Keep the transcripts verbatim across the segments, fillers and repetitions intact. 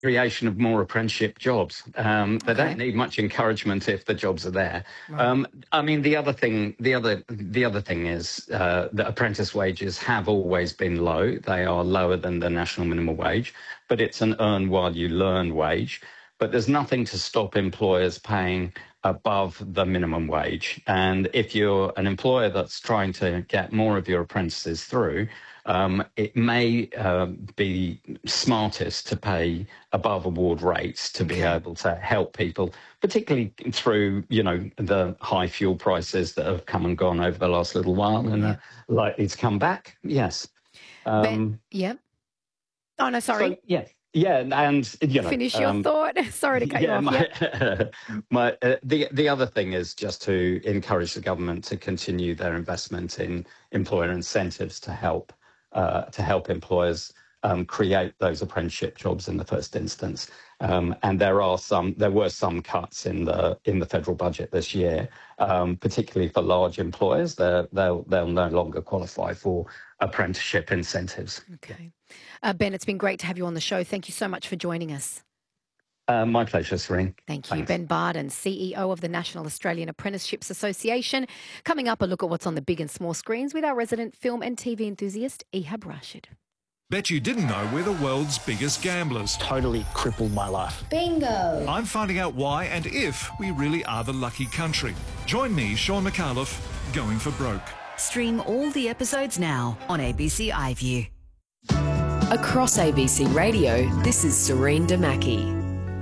creation of more apprenticeship jobs. Um, they Okay. don't need much encouragement if the jobs are there. Right. Um, I mean, the other thing, the other, the other thing is uh, that apprentice wages have always been low. They are lower than the national minimum wage, but it's an earn while you learn wage. But there's nothing to stop employers paying above the minimum wage. And if you're an employer that's trying to get more of your apprentices through, um, it may uh, be smartest to pay above award rates to Okay. be able to help people, particularly through, you know, the high fuel prices that have come and gone over the last little while and Yeah. are likely to come back. Yes. Ben, Um, yep. Oh, no, sorry. so, yeah. Yeah, and you know, Finish your um, thought. Sorry to cut yeah, you off. my, Yep. my uh, the the other thing is just to encourage the government to continue their investment in employer incentives to help uh, to help employers um, create those apprenticeship jobs in the first instance. Um, and there are some, there were some cuts in the in the federal budget this year, um, particularly for large employers. They're, they'll they'll no longer qualify for apprenticeship incentives. Okay. Uh, Ben, it's been great to have you on the show. Thank you so much for joining us. Uh, my pleasure, Serene. Thank you. Thanks. Ben Barden, C E O of the National Australian Apprenticeships Association. Coming up, a look at what's on the big and small screens with our resident film and T V enthusiast, Ehab Rashid. Bet you didn't know we're the world's biggest gamblers. Totally crippled my life. Bingo! I'm finding out why and if we really are the lucky country. Join me, Sean McAuliffe, going for broke. Stream all the episodes now on A B C iView. Across A B C Radio, this is Serene Damaki.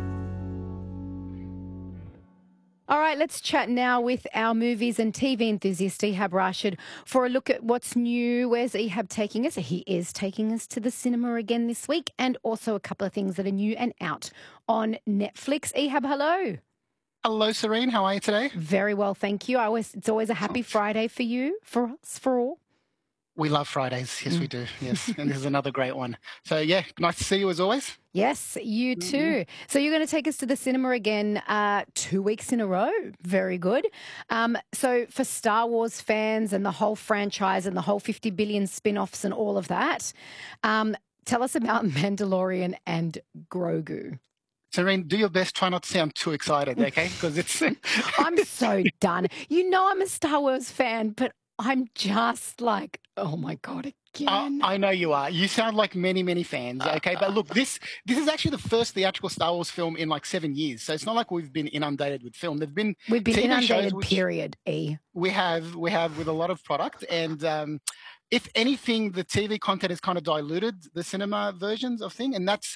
All right, let's chat now with our movies and T V enthusiast, Ehab Rashid, for a look at what's new. Where's Ehab taking us? He is taking us to the cinema again this week, and also a couple of things that are new and out on Netflix. Ehab, hello. Hello, Serene. How are you today? Very well, thank you. I always, it's always a happy Friday for you, for us, for all. We love Fridays. Yes, Mm. we do. Yes, and this is another great one. So, yeah, nice to see you as always. Yes, you too. Mm-hmm. So you're going to take us to the cinema again uh, two weeks in a row. Very good. Um, so for Star Wars fans and the whole franchise and the whole fifty billion spin-offs and all of that, um, tell us about Mandalorian and Grogu. Serene, do your best. Try not to sound too excited, okay? Because it's... I'm so done. You know I'm a Star Wars fan, but I'm just like, oh, my God, again. Uh, I know you are. You sound like many, many fans, okay? But look, this this is actually the first theatrical Star Wars film in like seven years. So it's not like we've been inundated with film. There've been We've been T V inundated, shows which period, E. We have, we have with a lot of product. And um, if anything, the T V content has kind of diluted the cinema versions of thing. And that's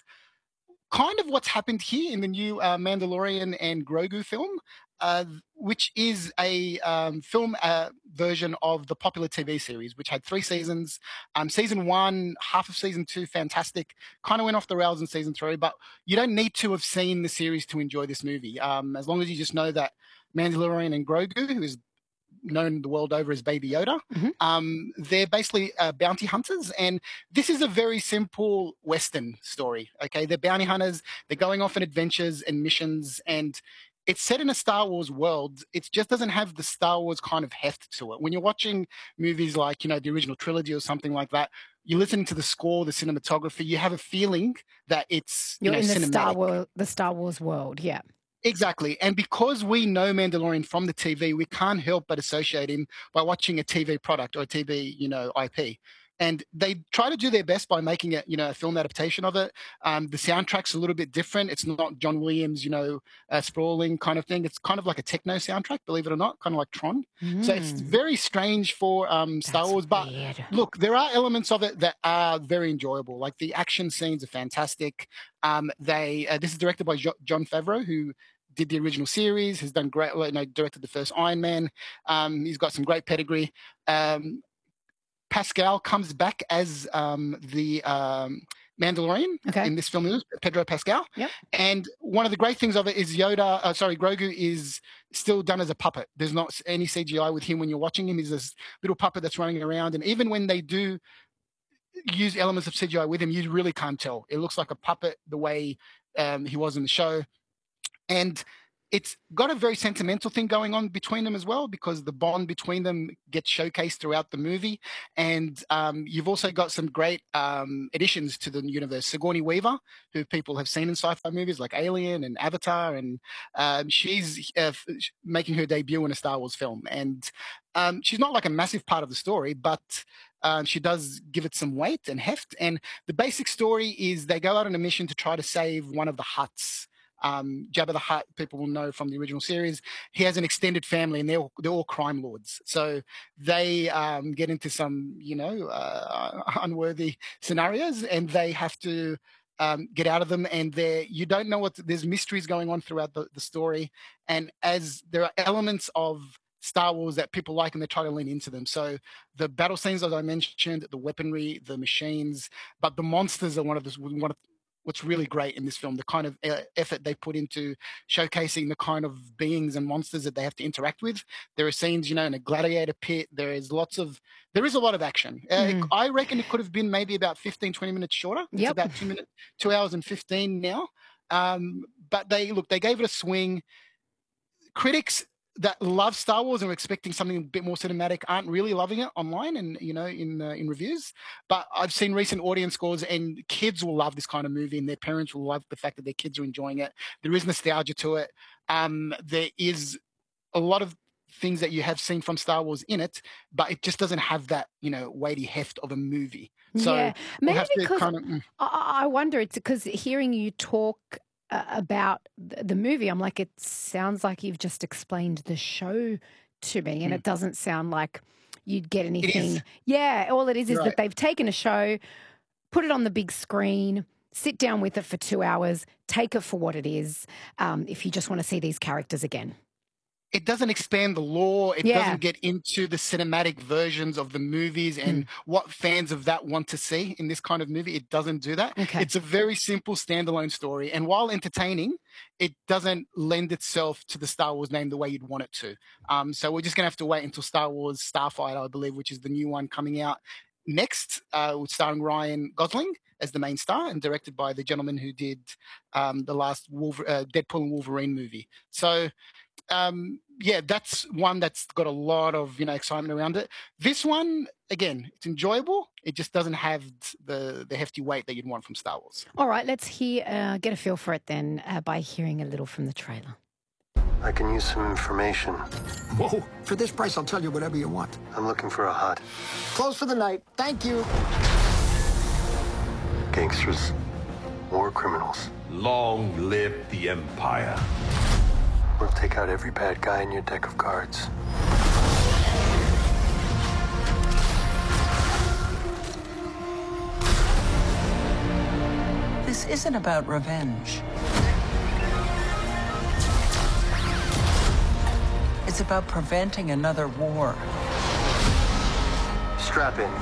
kind of what's happened here in the new uh, Mandalorian and Grogu film, uh, which is a um, film uh, version of the popular T V series, which had three seasons. Um, season one, half of season two, fantastic. Kind of went off the rails in season three, but you don't need to have seen the series to enjoy this movie. Um, as long as you just know that Mandalorian and Grogu, who is known the world over as Baby Yoda. Mm-hmm. Um, they're basically uh, bounty hunters, and this is a very simple Western story, okay? They're bounty hunters, they're going off on adventures and missions, and it's set in a Star Wars world. It just doesn't have the Star Wars kind of heft to it. When you're watching movies like, you know, the original trilogy or something like that, you listen to the score, the cinematography, you have a feeling that it's, you You're know, in the cinematic. Star Wars, the Star Wars world, yeah. Exactly. And because we know Mandalorian from the T V, we can't help but associate him by watching a T V product or a T V, you know, I P. And they try to do their best by making it, you know, a film adaptation of it. Um, the soundtrack's a little bit different. It's not John Williams, you know, uh, sprawling kind of thing. It's kind of like a techno soundtrack, believe it or not, kind of like Tron. Mm. So it's very strange for um, Star That's Wars. But weird. look, there are elements of it that are very enjoyable. Like the action scenes are fantastic. Um, they uh, this is directed by jo- Jon Favreau, who did the original series, has done great, you know, directed the first Iron Man. Um, he's got some great pedigree. Um, Pascal comes back as um, the um, Mandalorian Okay. in this film, Pedro Pascal. Yep. And one of the great things of it is Yoda, uh, sorry, Grogu is still done as a puppet. There's not any C G I with him when you're watching him. He's this little puppet that's running around. And even when they do use elements of C G I with him, you really can't tell. It looks like a puppet the way um, he was in the show. And it's got a very sentimental thing going on between them as well, because the bond between them gets showcased throughout the movie. And um, you've also got some great um, additions to the universe. Sigourney Weaver, who people have seen in sci-fi movies like Alien and Avatar, and um, she's uh, making her debut in a Star Wars film. And um, she's not like a massive part of the story, but uh, she does give it some weight and heft. And the basic story is they go out on a mission to try to save one of the Hutts. Um, Jabba the Hutt, people will know from the original series, he has an extended family, and they're all, they're all crime lords. So they um, get into some, you know, uh, unworthy scenarios, and they have to um, get out of them. And they you don't know what there's mysteries going on throughout the, the story. And as there are elements of Star Wars that people like, and they try to lean into them. So the battle scenes, as I mentioned, the weaponry, the machines, but the monsters are one of the one of what's really great in this film, the kind of effort they put into showcasing the kind of beings and monsters that they have to interact with. There are scenes, you know, in a gladiator pit. There is lots of, there is a lot of action. Mm. Uh, I reckon it could have been maybe about fifteen, twenty minutes shorter. Yep. It's about two minutes, two hours and fifteen now. Um, but they, look, they gave it a swing. Critics that love Star Wars and are expecting something a bit more cinematic aren't really loving it online and, you know, in uh, in reviews. But I've seen recent audience scores, and kids will love this kind of movie, and their parents will love the fact that their kids are enjoying it. There is nostalgia to it. Um, there is a lot of things that you have seen from Star Wars in it, but it just doesn't have that, you know, weighty heft of a movie. So yeah, maybe because kind of, mm. I, I wonder, it's because hearing you talk about the movie, I'm like, it sounds like you've just explained the show to me, and mm. it doesn't sound like you'd get anything. Yeah, all it is is right. that they've taken a show, put it on the big screen, sit down with it for two hours, take it for what it is, um, if you just want to see these characters again. It doesn't expand the lore. It yeah. doesn't get into the cinematic versions of the movies and mm. what fans of that want to see in this kind of movie. It doesn't do that. Okay. It's a very simple standalone story. And while entertaining, it doesn't lend itself to the Star Wars name the way you'd want it to. Um, so we're just going to have to wait until Star Wars Starfighter, I believe, which is the new one coming out next, uh, with starring Ryan Gosling as the main star and directed by the gentleman who did um, the last Wolver- uh, Deadpool and Wolverine movie. So, um, yeah, that's one that's got a lot of, you know, excitement around it. This one, again, it's enjoyable. It just doesn't have the the hefty weight that you'd want from Star Wars. All right, let's hear, uh, get a feel for it then uh, by hearing a little from the trailer. I can use some information. Whoa, for this price, I'll tell you whatever you want. I'm looking for a Hutt. Close for the night. Thank you. Gangsters, war criminals. Long live the Empire. We'll take out every bad guy in your deck of cards. This isn't about revenge. It's about preventing another war. Strap in.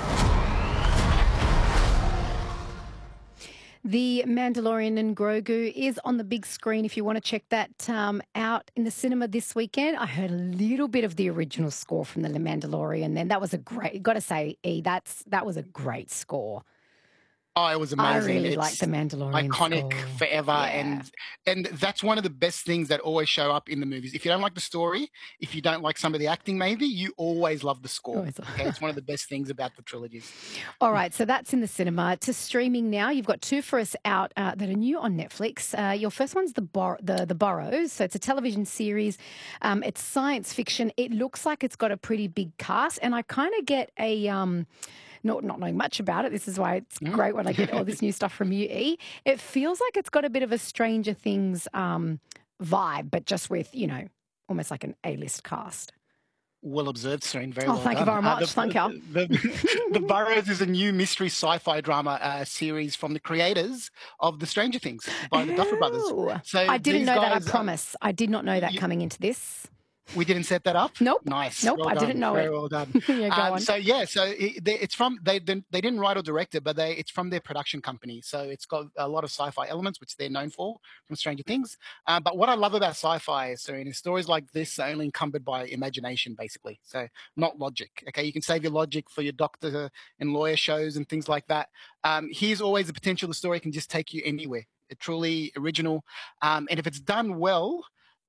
The Mandalorian and Grogu is on the big screen if you want to check that um, out in the cinema this weekend. I heard a little bit of the original score from The Mandalorian then. That was a great, got to say, E, that's, that was a great score. Oh, it was amazing. I really it's like The Mandalorian. Iconic score. forever. Yeah. And and that's one of the best things that always show up in the movies. If you don't like the story, if you don't like some of the acting maybe, you always love the score. Always. Okay, it's one of the best things about the trilogies. All right, so that's in the cinema. To streaming now, you've got two for us out uh, that are new on Netflix. Uh, your first one's The Bor- the, the Burrows. So it's a television series. Um, it's science fiction. It looks like it's got a pretty big cast, and I kind of get a... Um, Not, not knowing much about it. This is why it's mm. great when I get all this new stuff from you, E. It feels like it's got a bit of a Stranger Things um, vibe, but just with, you know, almost like an A-list cast. Well observed, Serene. Very oh, well thank done. you very much. Uh, the, thank you. The, the, the Burrows is a new mystery sci-fi drama uh, series from the creators of The Stranger Things by the Duffer Brothers. So I didn't know guys, that, I promise. I did not know that you, coming into this. We didn't set that up? Nope. Nice. Nope, well I done. didn't know Very it. well done. yeah, go um, on. So, yeah, so it, they, it's from, they, they they didn't write or direct it, but they it's from their production company. So it's got a lot of sci-fi elements, which they're known for from Stranger Things. Uh, but what I love about sci-fi, Serene, is stories like this are only encumbered by imagination, basically. So not logic. Okay, you can save your logic for your doctor and lawyer shows and things like that. Um, here's always the potential the story can just take you anywhere. It's truly original. Um, and if it's done well,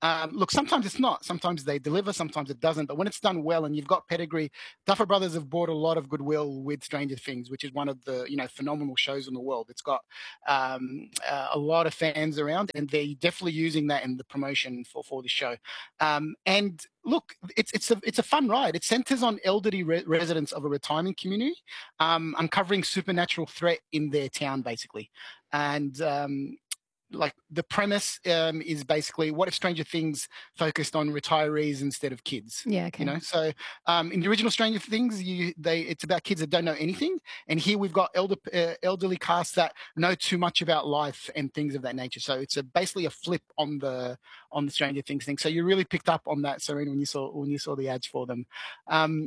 Um, look, sometimes it's not. Sometimes they deliver, sometimes it doesn't. But when it's done well and you've got pedigree, Duffer Brothers have brought a lot of goodwill with Stranger Things, which is one of the, you know, phenomenal shows in the world. It's got um, uh, a lot of fans around, and they're definitely using that in the promotion for, for the show. Um, and look, it's it's a it's a fun ride. It centers on elderly re- residents of a retirement community, um, uncovering supernatural threat in their town, basically. And um, like the premise um, is basically, what if Stranger Things focused on retirees instead of kids? Yeah, okay. You know, so um, in the original Stranger Things, you they it's about kids that don't know anything, and here we've got elder uh, elderly cast that know too much about life and things of that nature. So it's a basically a flip on the on the Stranger Things thing. So you really picked up on that, Serena, when you saw when you saw the ads for them. Um,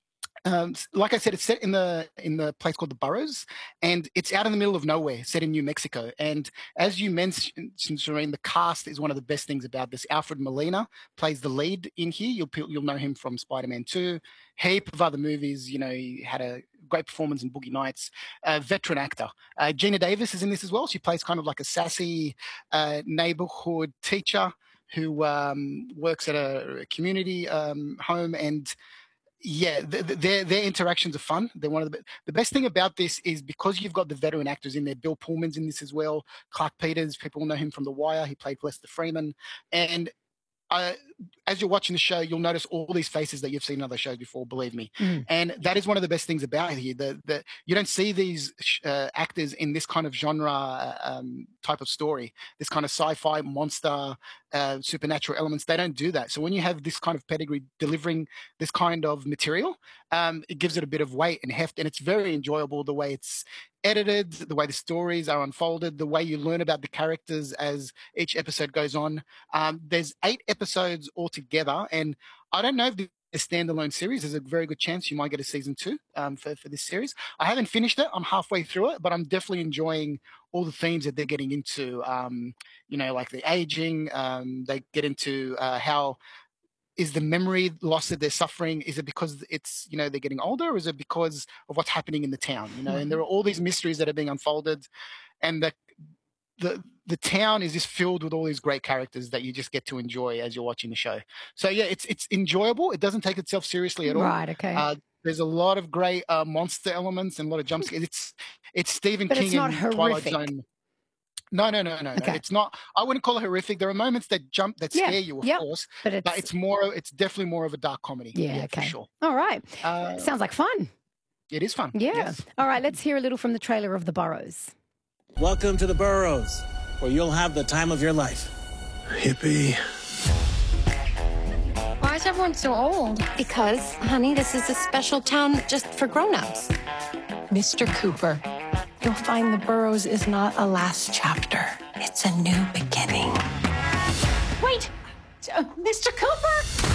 Um, like I said, it's set in the in the place called the Burrows, and it's out in the middle of nowhere, set in New Mexico. And as you mentioned, Serene, the cast is one of the best things about this. Alfred Molina plays the lead in here. You'll you'll know him from Spider-Man two, heap of other movies. You know, he had a great performance in Boogie Nights. Uh, veteran actor. Uh, Gina Davis is in this as well. She plays kind of like a sassy uh, neighborhood teacher who um, works at a community um, home. And yeah, th- th- their their interactions are fun. They're one of the the best thing about this is because you've got the veteran actors in there. Bill Pullman's in this as well. Clark Peters, people know him from The Wire. He played Lester Freeman, and uh, as you're watching the show, you'll notice all these faces that you've seen in other shows before. Believe me, Mm. and that is one of the best things about here. The the you don't see these uh, actors in this kind of genre uh, um, type of story. This kind of sci-fi monster, uh, supernatural elements. They don't do that. So when you have this kind of pedigree delivering this kind of material, um, it gives it a bit of weight and heft, and it's very enjoyable the way it's edited, the way the stories are unfolded, the way you learn about the characters as each episode goes on. Um, there's eight episodes altogether, and I don't know if the a standalone series. There's a very good chance you might get a season two um, for, for this series. I haven't finished it. I'm halfway through it, but I'm definitely enjoying all the themes that they're getting into, um, you know, like the aging. Um, they get into uh, how is the memory loss that they're suffering? Is it because it's, you know, they're getting older, or is it because of what's happening in the town? You know, and there are all these mysteries that are being unfolded, and the the the town is just filled with all these great characters that you just get to enjoy as you're watching the show. So yeah, it's it's enjoyable. It doesn't take itself seriously at all. Right, okay. Uh, there's a lot of great uh, monster elements and a lot of jump scares. It's it's Stephen But King it's not and Twilight horrific. Zone. No, no, no, no, Okay. no. It's not. I wouldn't call it horrific. There are moments that jump that Yeah, scare you, of yep, course, but it's- but it's more. It's definitely more of a dark comedy. Yeah, for okay. sure. All right. Uh, Sounds like fun. It is fun. Yeah. Yes. All right, let's hear a little from the trailer of The Burrows. Welcome to the Burrows, where you'll have the time of your life. Hippie. Why is everyone so old? Because, honey, this is a special town just for grown-ups. Mister Cooper, you'll find the Burrows is not a last chapter. It's a new beginning. Wait! Uh, Mister Cooper?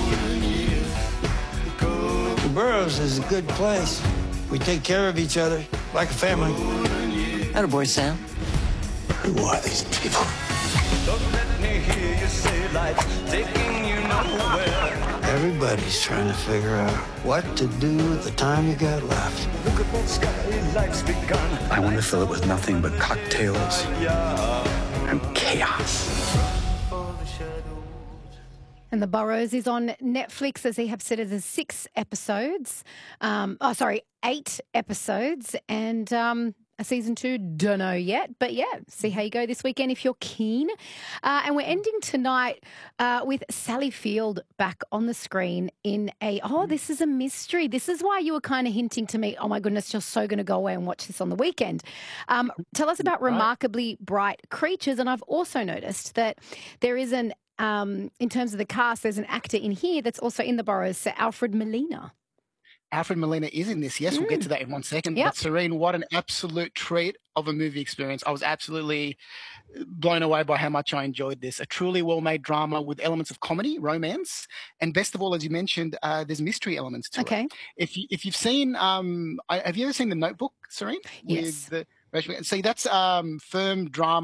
The Burrows is a good place. We take care of each other like a family. Attaboy, Sam. Who are these people? Don't let me hear you say life's taking you nowhere. Everybody's trying to figure out what to do with the time you got left. Look at that sky, life's begun. I want to fill it with nothing but cocktails and chaos. And The Burrows is on Netflix, as they have said, it is six episodes. Um, oh, sorry, eight episodes. And um, a season two, don't know yet. But yeah, see how you go this weekend if you're keen. Uh, and we're ending tonight uh, with Sally Field back on the screen in a, oh, this is a mystery. This is why you were kind of hinting to me, oh my goodness, you're so going to go away and watch this on the weekend. Um, tell us about Remarkably Bright Creatures. And I've also noticed that there is an Um, in terms of the cast, there's an actor in here that's also in The Burrows, Sir Alfred Molina. Alfred Molina is in this. Yes, we'll get to that in one second. Yep. But Serene, what an absolute treat of a movie experience. I was absolutely blown away by how much I enjoyed this. A truly well-made drama with elements of comedy, romance, and best of all, as you mentioned, uh, there's mystery elements to Okay. it. If you, if you've seen, um, I, have you ever seen The Notebook, Serene? Yes. With the, see, that's um, firm drama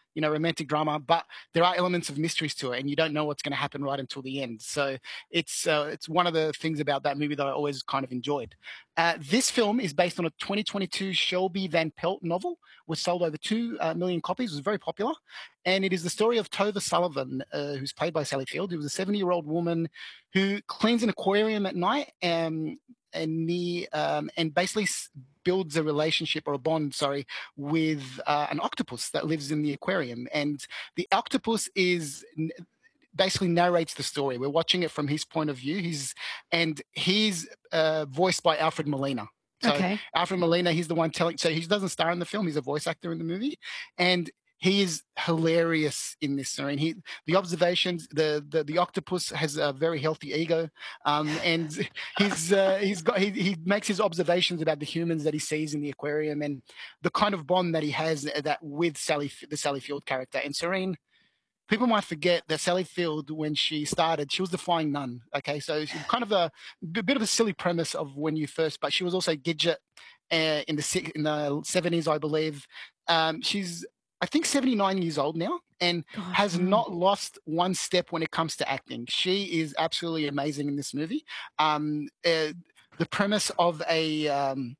you know, romantic drama, but there are elements of mysteries to it, and you don't know what's going to happen right until the end. So it's uh, it's one of the things about that movie that I always kind of enjoyed. Uh, this film is based on a twenty twenty-two Shelby Van Pelt novel, which sold over two uh, million copies. It was very popular, and it is the story of Tova Sullivan, uh, who's played by Sally Field, who was a seventy-year-old woman who cleans an aquarium at night, um, and the um, and basically builds a relationship or a bond, sorry, with uh, an octopus that lives in the aquarium. And the octopus is basically narrates the story. We're watching it from his point of view. He's and he's uh, voiced by Alfred Molina. So Okay. Alfred Molina, he's the one telling. So he doesn't star in the film. He's a voice actor in the movie, and he is hilarious in this scene. He, the observations, the, the the octopus has a very healthy ego, um, and he's uh, he's got he, he makes his observations about the humans that he sees in the aquarium and the kind of bond that he has that with Sally, the Sally Field character. And Serene, people might forget that Sally Field, when she started, she was the Flying Nun. Okay, so she's kind of a, a bit of a silly premise of when you first, but she was also Gidget uh, in the si- in the seventies, I believe. Um, she's I think seventy-nine years old now and God, has wow. not lost one step when it comes to acting. She is absolutely amazing in this movie. Um, uh, the premise of a um,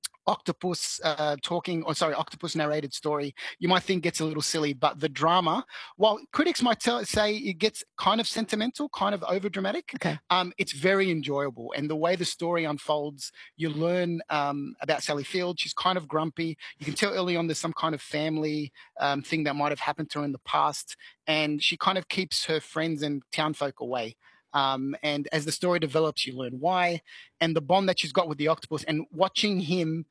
octopus uh, talking, or sorry, octopus narrated story, you might think gets a little silly, but the drama, while critics might tell, say it gets kind of sentimental, kind of over dramatic, Okay. um, it's very enjoyable. And the way the story unfolds, you learn um, about Sally Field. She's kind of grumpy. You can tell early on there's some kind of family um, thing that might have happened to her in the past, and she kind of keeps her friends and townfolk away. Um, and as the story develops, you learn why, and the bond that she's got with the octopus, and watching him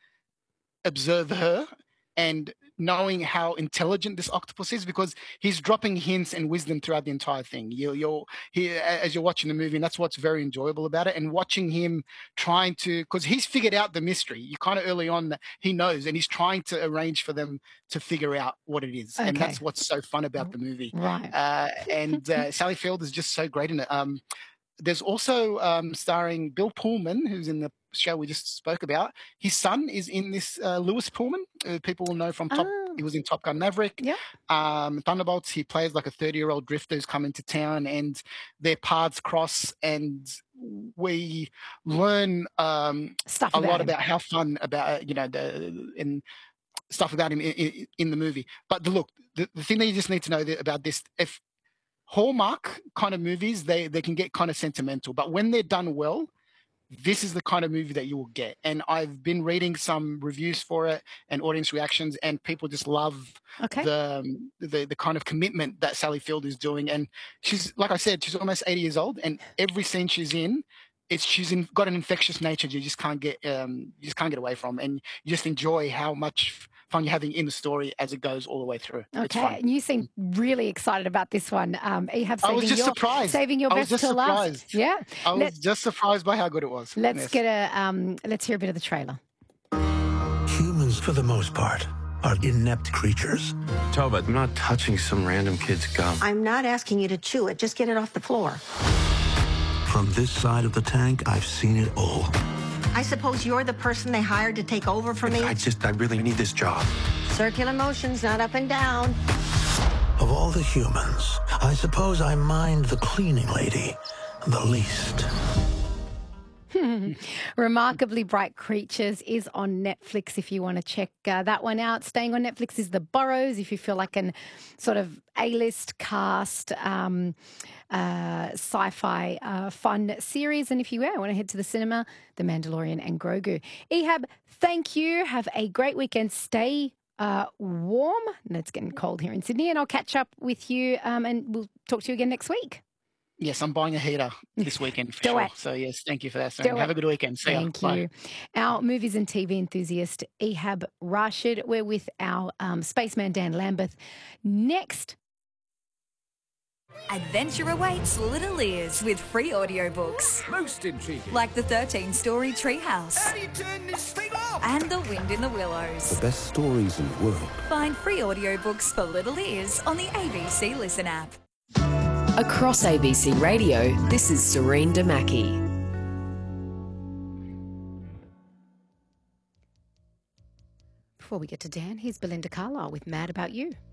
observe her and knowing how intelligent this octopus is, because he's dropping hints and wisdom throughout the entire thing. You, you're he, as you're watching the movie, and that's what's very enjoyable about it. And watching him trying to, because he's figured out the mystery. You kind of early on that he knows, and he's trying to arrange for them to figure out what it is, and Okay. that's what's so fun about the movie. Right. Uh, and uh, Sally Field is just so great in it. Um, there's also um, starring Bill Pullman, who's in the show we just spoke about. His son is in this, uh, Lewis Pullman, who people will know from Top. Oh. He was in Top Gun Maverick. Yeah. Um, Thunderbolts, he plays like a thirty-year-old drifter who's come into town, and their paths cross, and we learn um, Stuff a about lot him. about how fun about, you know, the and stuff about him in, in, in the movie. But the, look, the, the thing that you just need to know that, about this, if Hallmark kind of movies, they they can get kind of sentimental, but when they're done well, this is the kind of movie that you will get. And I've been reading some reviews for it and audience reactions, and people just love Okay. the, um, the the kind of commitment that Sally Field is doing. And she's, like I said, she's almost eighty years old, and every scene she's in, it's she's in, got an infectious nature you just can't get um, you just can't get away from, and you just enjoy how much fun you're having in the story as it goes all the way through. It's Okay, fun. and you seem really excited about this one. Um, Ehab, I saving was just your, surprised. saving your I was best just till last. surprised. Yeah. I was Let, just surprised by how good it was. let's Yes. get a um, let's hear a bit of the trailer. Humans, for the most part, are inept creatures. Toba, I'm not touching some random kid's gum. I'm not asking you to chew it. Just get it off the floor. From this side of the tank, I've seen it all. I suppose you're the person they hired to take over for me? I just, I really need this job. Circular motions, not up and down. Of all the humans, I suppose I mind the cleaning lady the least. Remarkably Bright Creatures is on Netflix if you want to check uh, that one out. Staying on Netflix is The Burrows if you feel like an sort of A-list cast um, uh, sci-fi uh, fun series. And if you want to head to the cinema, The Mandalorian and Grogu. Ehab, thank you. Have a great weekend. Stay uh, warm. And it's getting cold here in Sydney. And I'll catch up with you um, and we'll talk to you again next week. Yes, I'm buying a heater this weekend for Do sure. it. So yes, thank you for that. Do Sam. Have it. a good weekend. See ya. Thank Bye. you. Our movies and T V enthusiast, Ehab Rashid. We're with our um, spaceman, Dan Lambeth. Next. Adventure awaits little ears with free audiobooks. Most intriguing. Like the thirteen-story Treehouse. How do you turn this thing off? And The Wind in the Willows. The best stories in the world. Find free audiobooks for little ears on the A B C Listen app. Across A B C Radio, this is Serene Damaki. Before we get to Dan, here's Belinda Carlisle with Mad About You.